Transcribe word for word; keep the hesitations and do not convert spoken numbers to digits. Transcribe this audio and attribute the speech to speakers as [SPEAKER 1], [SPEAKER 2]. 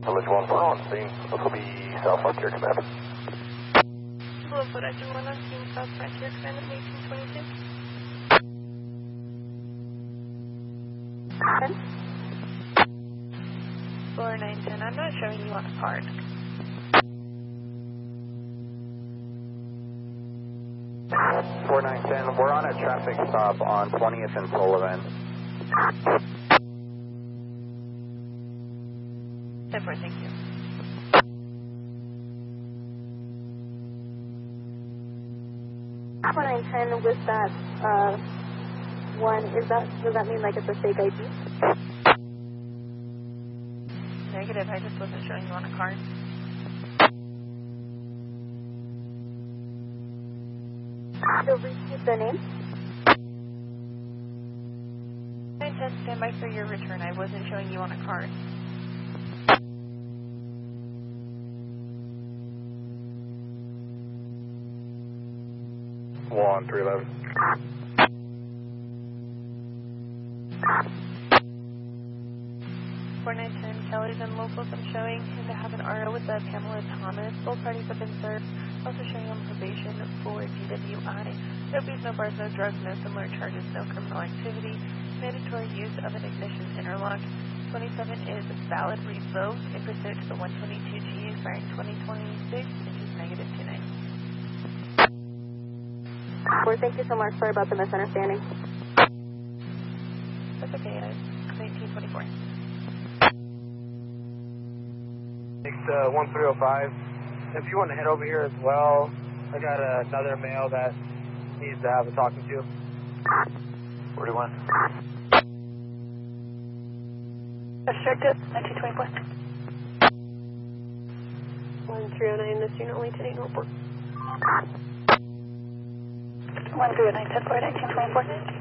[SPEAKER 1] Village one four on scene. This will be South Frontier Command.
[SPEAKER 2] Hello, Footage one on scene, South Frontier Command at eighteen twenty-two. four nine ten, I'm not showing you on a card.
[SPEAKER 3] four nine ten, we're on a traffic stop on twentieth and Sullivan.
[SPEAKER 2] ten four, thank you.
[SPEAKER 4] four nine ten, with that uh, one, is that, does that mean like it's a fake I D?
[SPEAKER 2] Negative, I just wasn't showing you on a card.
[SPEAKER 4] You'll repeat the name?
[SPEAKER 2] nine ten, stand by for your return. I wasn't showing you on a card.
[SPEAKER 1] one three eleven.
[SPEAKER 2] four nine ten, Kelly's and locals, I'm showing him to have an R O with uh, Pamela Thomas. Both parties have been served. Also showing on probation for D W I. No fees, no bars, no drugs, no similar charges, no criminal activity. Mandatory use of an ignition interlock. twenty-seven is valid revoked in pursuit to the one twenty-two G expiring twenty twenty-six, which is negative two nine.
[SPEAKER 4] Well, thank you so much. Sorry about the misunderstanding.
[SPEAKER 2] That's okay, uh, nineteen twenty-four.
[SPEAKER 5] It's uh, one three oh five. If you want to head over here as well, I got uh, another male that needs to have a talking to.
[SPEAKER 1] forty-one.
[SPEAKER 2] Restricted, nineteen twenty-four.
[SPEAKER 4] one three oh nine, this unit only ten eight Norfolk.
[SPEAKER 2] one three oh nine, ten four, nineteen twenty-four.